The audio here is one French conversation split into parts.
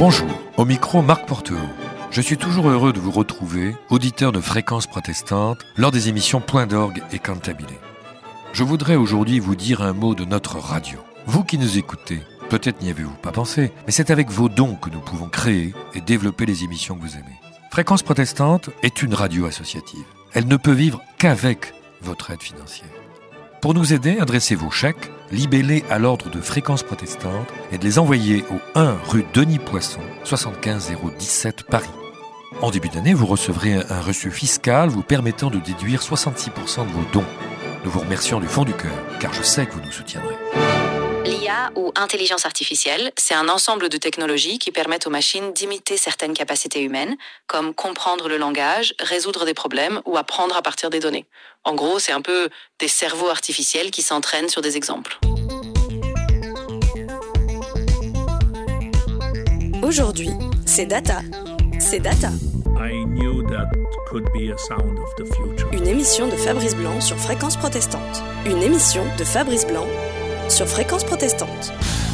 Bonjour, au micro Marc Porteau. Je suis toujours heureux de vous retrouver, auditeur de Fréquences Protestantes, lors des émissions Point d'orgue et Cantabile. Je voudrais aujourd'hui vous dire un mot de notre radio. Vous qui nous écoutez, peut-être n'y avez-vous pas pensé, mais c'est avec vos dons que nous pouvons créer et développer les émissions que vous aimez. Fréquences Protestantes est une radio associative. Elle ne peut vivre qu'avec votre aide financière. Pour nous aider, adressez vos chèques, libellés à l'ordre de Fréquences Protestantes et de les envoyer au 1 rue Denis Poisson, 75 017 Paris. En début d'année, vous recevrez un reçu fiscal vous permettant de déduire 66% de vos dons. Nous vous remercions du fond du cœur, car je sais que vous nous soutiendrez. L'IA ou intelligence artificielle, c'est un ensemble de technologies qui permettent aux machines d'imiter certaines capacités humaines, comme comprendre le langage, résoudre des problèmes ou apprendre à partir des données. En gros, c'est un peu des cerveaux artificiels qui s'entraînent sur des exemples. Aujourd'hui, c'est Data. C'est Data. I knew that could be a sound of the future. Une émission de Fabrice Blanc sur Fréquences Protestantes. Une émission de Fabrice Blanc sur Fréquences Protestantes.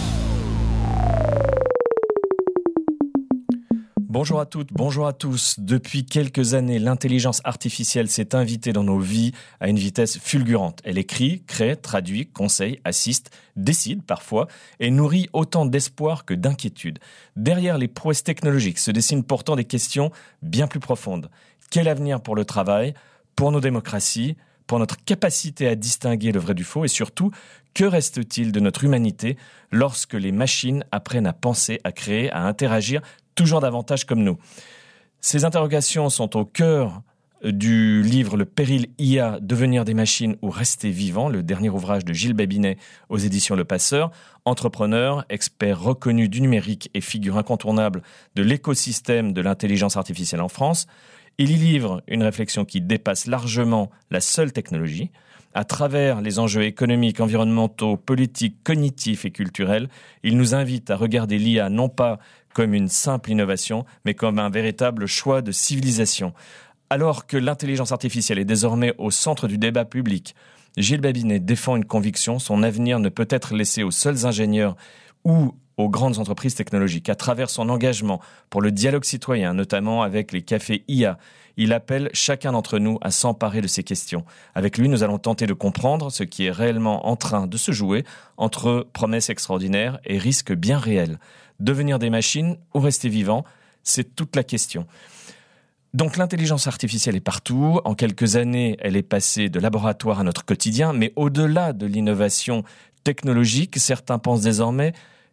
Bonjour à toutes, bonjour à tous. Depuis quelques années, l'intelligence artificielle s'est invitée dans nos vies à une vitesse fulgurante. Elle écrit, crée, traduit, conseille, assiste, décide parfois et nourrit autant d'espoir que d'inquiétude. Derrière les prouesses technologiques se dessinent pourtant des questions bien plus profondes. Quel avenir pour le travail, pour nos démocraties, pour notre capacité à distinguer le vrai du faux et surtout, que reste-t-il de notre humanité lorsque les machines apprennent à penser, à créer, à interagir toujours davantage comme nous? Ces interrogations sont au cœur du livre Le péril IA, devenir des machines ou rester vivant, le dernier ouvrage de Gilles Babinet aux éditions Le Passeur, entrepreneur, expert reconnu du numérique et figure incontournable de l'écosystème de l'intelligence artificielle en France. Il y livre une réflexion qui dépasse largement la seule technologie. À travers les enjeux économiques, environnementaux, politiques, cognitifs et culturels, il nous invite à regarder l'IA non pas comme une simple innovation, mais comme un véritable choix de civilisation. Alors que l'intelligence artificielle est désormais au centre du débat public, Gilles Babinet défend une conviction, son avenir ne peut être laissé aux seuls ingénieurs ou aux grandes entreprises technologiques. À travers son engagement pour le dialogue citoyen, notamment avec les cafés IA, il appelle chacun d'entre nous à s'emparer de ces questions. Avec lui, nous allons tenter de comprendre ce qui est réellement en train de se jouer entre promesses extraordinaires et risques bien réels. Devenir des machines ou rester vivant, c'est toute la question. Donc l'intelligence artificielle est partout. En quelques années, elle est passée de laboratoire à notre quotidien. Mais au-delà de l'innovation technologique, certains pensent désormais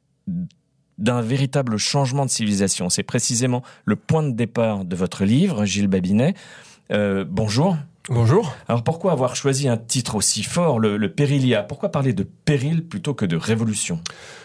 d'un véritable changement de civilisation. C'est précisément le point de départ de votre livre, Gilles Babinet. Bonjour. Bonjour. Alors pourquoi avoir choisi un titre aussi fort, le péril IA ? Pourquoi parler de péril plutôt que de révolution ?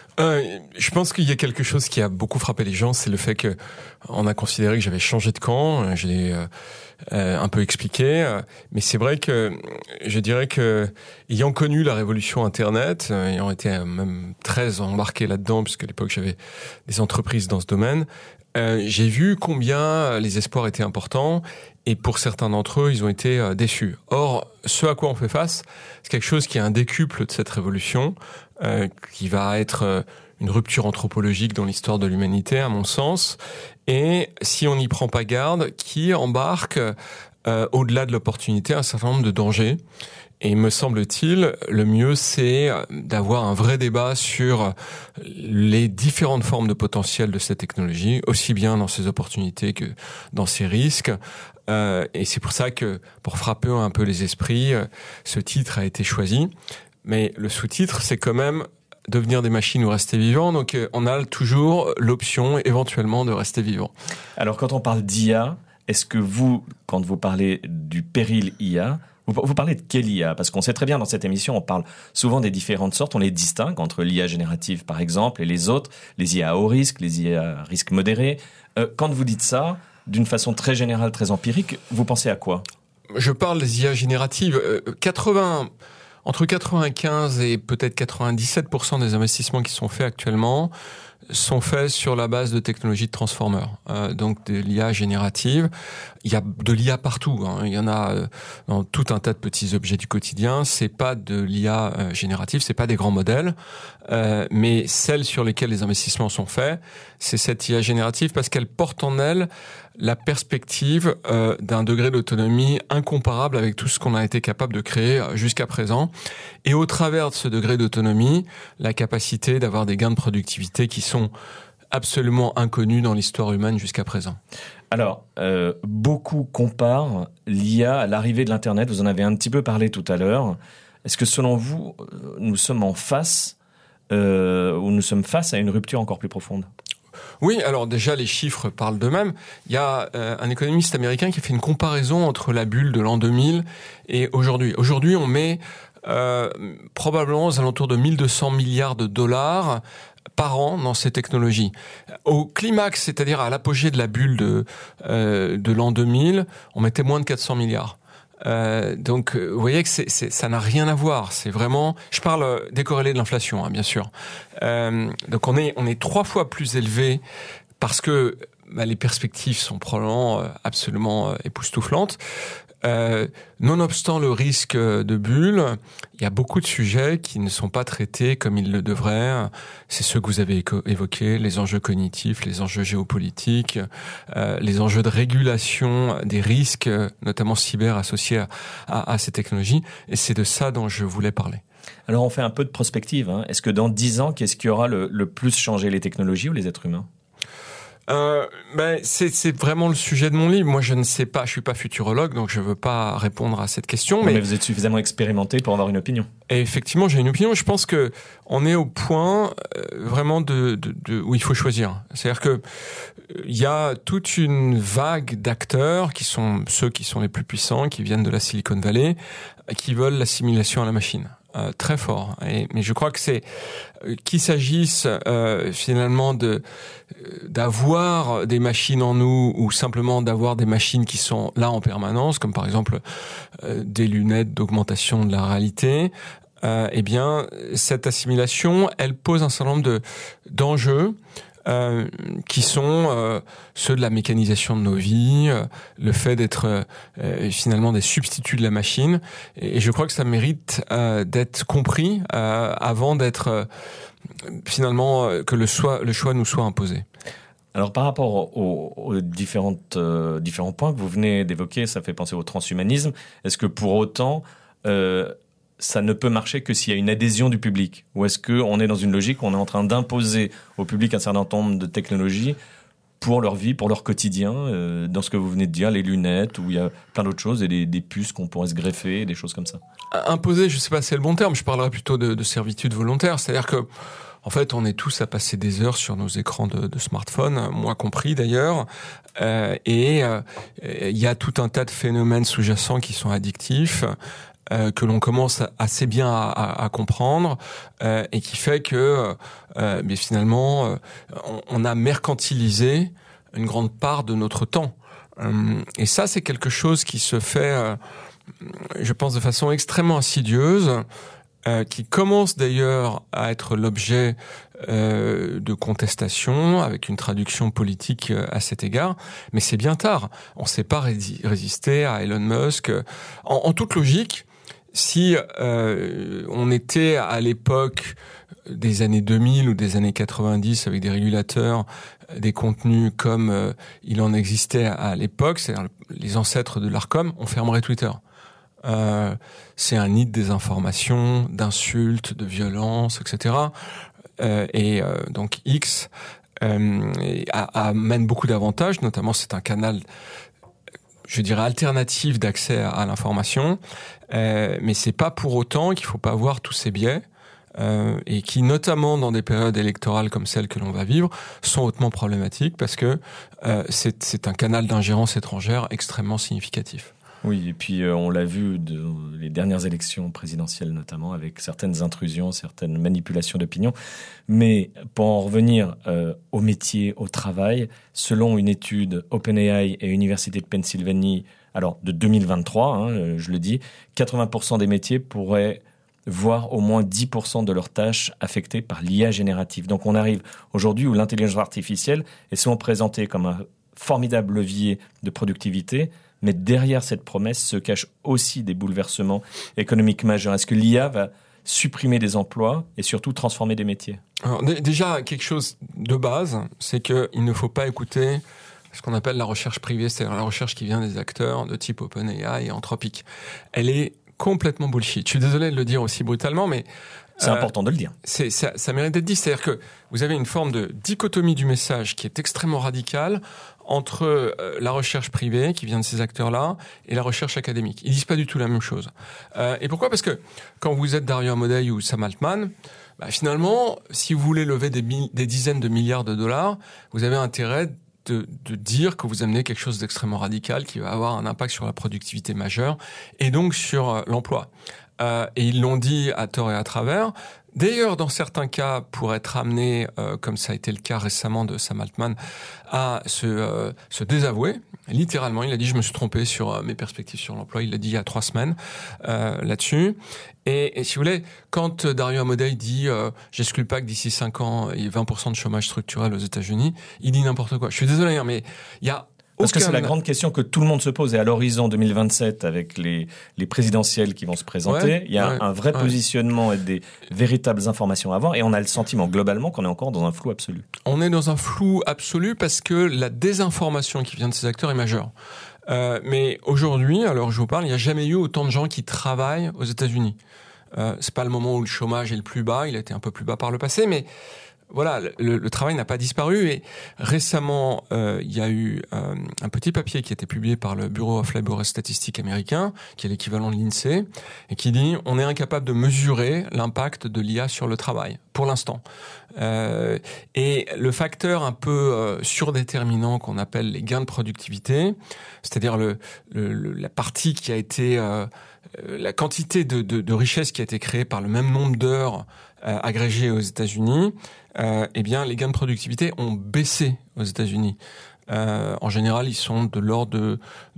Je pense qu'il y a quelque chose qui a beaucoup frappé les gens, c'est le fait que on a considéré que j'avais changé de camp. Je l'ai un peu expliqué, mais c'est vrai que je dirais que ayant connu la révolution Internet, ayant été même très embarqué là-dedans, puisqu'à l'époque j'avais des entreprises dans ce domaine, j'ai vu combien les espoirs étaient importants et pour certains d'entre eux, ils ont été déçus. Or, ce à quoi on fait face, c'est quelque chose qui est un décuple de cette révolution, qui va être une rupture anthropologique dans l'histoire de l'humanité, à mon sens, et si on n'y prend pas garde, qui embarque, au-delà de l'opportunité, un certain nombre de dangers. Et me semble-t-il, le mieux, c'est d'avoir un vrai débat sur les différentes formes de potentiel de cette technologie, aussi bien dans ses opportunités que dans ses risques. Et c'est pour ça que, pour frapper un peu les esprits, ce titre a été choisi. Mais le sous-titre, c'est quand même devenir des machines ou rester vivant. Donc, on a toujours l'option, éventuellement, de rester vivant. Alors, quand on parle d'IA, est-ce que vous, quand vous parlez du péril IA, vous parlez de quelle IA ? Parce qu'on sait très bien dans cette émission, on parle souvent des différentes sortes, on les distingue entre l'IA générative par exemple et les autres, les IA à haut risque, les IA à risque modéré. Quand vous dites ça, d'une façon très générale, très empirique, vous pensez à quoi ? Je parle des IA génératives. Entre 95 et peut-être 97% des investissements qui sont faits actuellement sont faits sur la base de technologies de transformers, donc de l'IA générative. Il y a de l'IA partout, hein. Il y en a dans tout un tas de petits objets du quotidien. C'est pas de l'IA générative, c'est pas des grands modèles, mais celles sur lesquelles les investissements sont faits, c'est cette IA générative parce qu'elle porte en elle la perspective d'un degré d'autonomie incomparable avec tout ce qu'on a été capable de créer jusqu'à présent. Et au travers de ce degré d'autonomie, la capacité d'avoir des gains de productivité qui sont absolument inconnus dans l'histoire humaine jusqu'à présent. Alors, beaucoup comparent l'IA à l'arrivée de l'Internet. Vous en avez un petit peu parlé tout à l'heure. Est-ce que selon vous, nous sommes face à une rupture encore plus profonde ? Oui, alors déjà les chiffres parlent d'eux-mêmes. Il y a un économiste américain qui a fait une comparaison entre la bulle de l'an 2000 et aujourd'hui. Aujourd'hui, on met probablement aux alentours de 1200 milliards de dollars par an dans ces technologies. Au climax, c'est-à-dire à l'apogée de la bulle de l'an 2000, on mettait moins de 400 milliards. Donc, vous voyez que ça n'a rien à voir. C'est vraiment, je parle décorrélé de l'inflation, hein, bien sûr. Donc, on est 3 fois plus élevé parce que les perspectives sont probablement absolument époustouflantes. Nonobstant le risque de bulle, il y a beaucoup de sujets qui ne sont pas traités comme ils le devraient. C'est ceux que vous avez évoqués, les enjeux cognitifs, les enjeux géopolitiques, les enjeux de régulation des risques, notamment cyber, associés à ces technologies. Et c'est de ça dont je voulais parler. Alors, on fait un peu de prospective, hein. Est-ce que dans 10 ans, qu'est-ce qui aura le plus changé, les technologies ou les êtres humains ? C'est vraiment le sujet de mon livre. Moi, je ne sais pas, je suis pas futurologue, donc je veux pas répondre à cette question. Mais vous êtes suffisamment expérimenté pour avoir une opinion. Et effectivement, j'ai une opinion. Je pense que on est au point vraiment de où il faut choisir. C'est-à-dire que il y a toute une vague d'acteurs qui sont ceux qui sont les plus puissants, qui viennent de la Silicon Valley, qui veulent l'assimilation à la machine. Très fort. Mais je crois que c'est qu'il s'agisse finalement d'avoir des machines en nous ou simplement d'avoir des machines qui sont là en permanence, comme par exemple des lunettes d'augmentation de la réalité. Eh bien, cette assimilation, elle pose un certain nombre d'enjeux. Qui sont ceux de la mécanisation de nos vies, le fait d'être finalement des substituts de la machine. Et je crois que ça mérite d'être compris avant d'être finalement que le choix nous soit imposé. Alors par rapport aux différents points que vous venez d'évoquer, ça fait penser au transhumanisme. Est-ce que pour autant ça ne peut marcher que s'il y a une adhésion du public? Ou est-ce qu'on est dans une logique où on est en train d'imposer au public un certain nombre de technologies pour leur vie, pour leur quotidien, dans ce que vous venez de dire, les lunettes, où il y a plein d'autres choses, et des puces qu'on pourrait se greffer, des choses comme ça? Imposer, je ne sais pas si c'est le bon terme, je parlerais plutôt de servitude volontaire. C'est-à-dire que, en fait, on est tous à passer des heures sur nos écrans de smartphone, moi compris d'ailleurs, et il y a tout un tas de phénomènes sous-jacents qui sont addictifs, que l'on commence assez bien à comprendre, et qui fait que mais finalement on a mercantilisé une grande part de notre temps, et ça c'est quelque chose qui se fait je pense de façon extrêmement insidieuse, qui commence d'ailleurs à être l'objet de contestation avec une traduction politique à cet égard, mais c'est bien tard. On ne sait pas résister à Elon Musk. En toute logique, si on était à l'époque des années 2000 ou des années 90 avec des régulateurs, des contenus comme il en existait à l'époque, c'est-à-dire les ancêtres de l'Arcom, on fermerait Twitter. C'est un nid de désinformation, d'insultes, de violence, etc. Donc X amène beaucoup d'avantages, notamment c'est un canal, je dirais, alternatif d'accès à l'information, mais c'est pas pour autant qu'il faut pas avoir tous ces biais, et qui, notamment dans des périodes électorales comme celle que l'on va vivre, sont hautement problématiques parce que c'est un canal d'ingérence étrangère extrêmement significatif. Oui, et puis on l'a vu les dernières élections présidentielles notamment, avec certaines intrusions, certaines manipulations d'opinion. Mais pour en revenir au métier, au travail, selon une étude OpenAI et Université de Pennsylvanie, alors de 2023, je le dis, 80% des métiers pourraient voire au moins 10% de leurs tâches affectées par l'IA générative. Donc on arrive aujourd'hui où l'intelligence artificielle est souvent présentée comme un formidable levier de productivité, mais derrière cette promesse se cachent aussi des bouleversements économiques majeurs. Est-ce que l'IA va supprimer des emplois et surtout transformer des métiers? Alors, déjà, quelque chose de base, c'est qu'il ne faut pas écouter ce qu'on appelle la recherche privée, c'est-à-dire la recherche qui vient des acteurs de type OpenAI et Anthropic. Elle est complètement bullshit. Je suis désolé de le dire aussi brutalement, mais c'est important de le dire. Ça mérite d'être dit. C'est-à-dire que vous avez une forme de dichotomie du message qui est extrêmement radicale entre la recherche privée qui vient de ces acteurs-là et la recherche académique. Ils disent pas du tout la même chose. Et pourquoi ? Parce que quand vous êtes Dario Amodei ou Sam Altman, finalement, si vous voulez lever des dizaines de milliards de dollars, vous avez intérêt de dire que vous amenez quelque chose d'extrêmement radical qui va avoir un impact sur la productivité majeure et donc sur l'emploi. Et ils l'ont dit à tort et à travers. D'ailleurs, dans certains cas, pour être amené, comme ça a été le cas récemment de Sam Altman, à se désavouer. Littéralement, il a dit « je me suis trompé sur mes perspectives sur l'emploi ». Il l'a dit il y a 3 semaines là-dessus. Et si vous voulez, quand Dario Amodei dit « j'exclus pas que d'ici 5 ans, il y ait 20% de chômage structurel aux États-Unis », il dit n'importe quoi. Je suis désolé, mais il y a... Parce que c'est la grande question que tout le monde se pose. Et à l'horizon 2027, avec les présidentielles qui vont se présenter, il y a un vrai positionnement et des véritables informations à avoir. Et on a le sentiment globalement qu'on est encore dans un flou absolu. On est dans un flou absolu parce que la désinformation qui vient de ces acteurs est majeure. Mais aujourd'hui, à l'heure où je vous parle, il n'y a jamais eu autant de gens qui travaillent aux États-Unis. C'est pas le moment où le chômage est le plus bas. Il a été un peu plus bas par le passé, mais... Voilà, le travail n'a pas disparu et récemment, il y a eu un petit papier qui a été publié par le Bureau of Labor and Statistics américain, qui est l'équivalent de l'INSEE, et qui dit on est incapable de mesurer l'impact de l'IA sur le travail, pour l'instant. Et le facteur un peu surdéterminant qu'on appelle les gains de productivité, c'est-à-dire la partie qui a été... la quantité de richesse qui a été créée par le même nombre d'heures agrégées aux États-Unis, eh bien, les gains de productivité ont baissé aux États-Unis. En général, ils sont de l'ordre de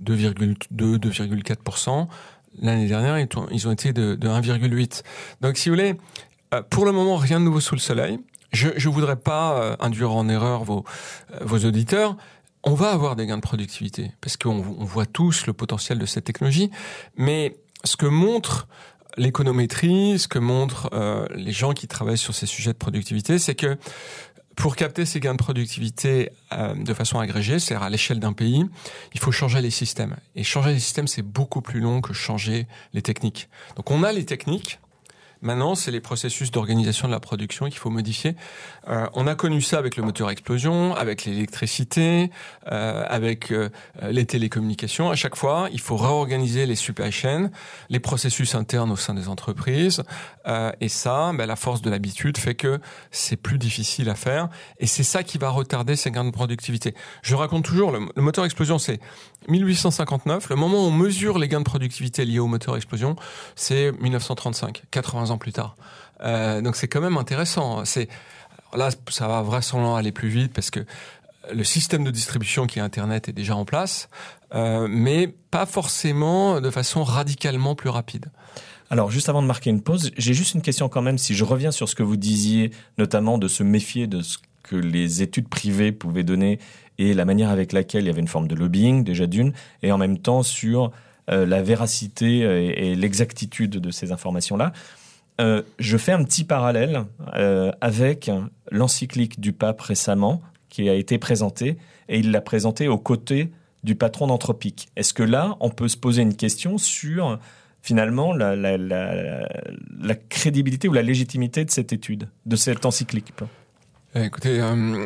2,2-2,4%. L'année dernière, ils ont été de 1,8%. Donc, si vous voulez, pour le moment, rien de nouveau sous le soleil. Je voudrais pas induire en erreur vos auditeurs. On va avoir des gains de productivité parce qu'on voit tous le potentiel de cette technologie, mais ce que montre l'économétrie, ce que montrent les gens qui travaillent sur ces sujets de productivité, c'est que pour capter ces gains de productivité de façon agrégée, c'est-à-dire à l'échelle d'un pays, il faut changer les systèmes. Et changer les systèmes, c'est beaucoup plus long que changer les techniques. Donc on a les techniques. Maintenant, c'est les processus d'organisation de la production qu'il faut modifier. On a connu ça avec le moteur à explosion, avec l'électricité, avec les télécommunications. À chaque fois, il faut réorganiser les supply chains, les processus internes au sein des entreprises. Et ça, la force de l'habitude fait que c'est plus difficile à faire. Et c'est ça qui va retarder ces gains de productivité. Je raconte toujours, le moteur à explosion, c'est 1859. Le moment où on mesure les gains de productivité liés au moteur à explosion, c'est 1935, 80 ans plus tard. Donc c'est quand même intéressant. Là, ça va vraisemblablement aller plus vite parce que le système de distribution qui est Internet est déjà en place, mais pas forcément de façon radicalement plus rapide. Alors, juste avant de marquer une pause, j'ai juste une question quand même. Si je reviens sur ce que vous disiez, notamment de se méfier de ce que les études privées pouvaient donner et la manière avec laquelle il y avait une forme de lobbying, déjà d'une, et en même temps sur la véracité et l'exactitude de ces informations-là. Je fais un petit parallèle avec l'encyclique du pape récemment qui a été présentée, et il l'a présentée aux côtés du patron d'Anthropic. Est-ce que là, on peut se poser une question sur finalement la crédibilité ou la légitimité de cette étude, de cette encyclique? Écoutez,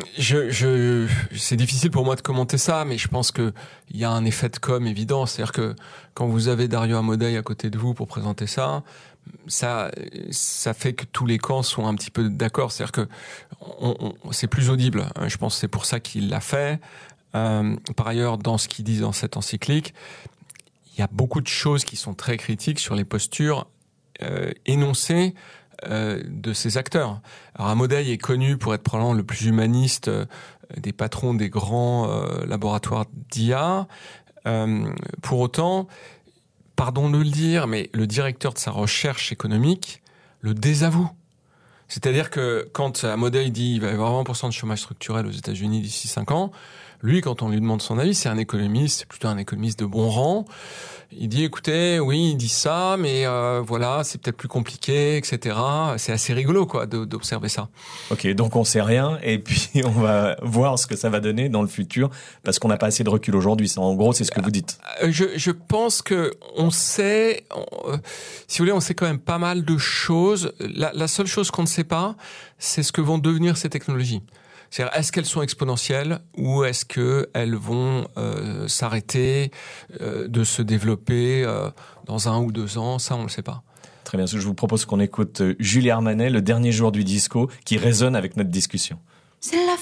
c'est difficile pour moi de commenter ça, mais je pense que il y a un effet de com évident, c'est-à-dire que quand vous avez Dario Amodei à côté de vous pour présenter ça fait que tous les camps sont un petit peu d'accord, c'est-à-dire que c'est plus audible. Je pense que c'est pour ça qu'il l'a fait. Par ailleurs, dans ce qu'il dit dans cette encyclique, il y a beaucoup de choses qui sont très critiques sur les postures énoncées de ces acteurs. Alors Amodei est connu pour être probablement le plus humaniste des patrons des grands laboratoires d'IA. Pour autant, pardon de le dire, mais le directeur de sa recherche économique le désavoue. C'est-à-dire que quand Amodei dit il va y avoir 20% de chômage structurel aux États-Unis d'ici 5 ans, lui, quand on lui demande son avis, c'est un économiste, c'est plutôt un économiste de bon rang. Il dit, écoutez, oui, il dit ça, mais voilà, c'est peut-être plus compliqué, etc. C'est assez rigolo, quoi, d'observer ça. Ok, donc on sait rien, et puis on va voir ce que ça va donner dans le futur, parce qu'on n'a pas assez de recul aujourd'hui. En gros, c'est ce que vous dites. Je pense que on sait, si vous voulez, on sait quand même pas mal de choses. La seule chose qu'on ne sait pas, c'est ce que vont devenir ces technologies. C'est-à-dire, est-ce qu'elles sont exponentielles ou est-ce qu'elles vont s'arrêter de se développer dans 1 ou 2 ans? Ça, on ne le sait pas. Très bien, je vous propose qu'on écoute Julie Armanet, le dernier jour du disco, qui résonne avec notre discussion. C'est la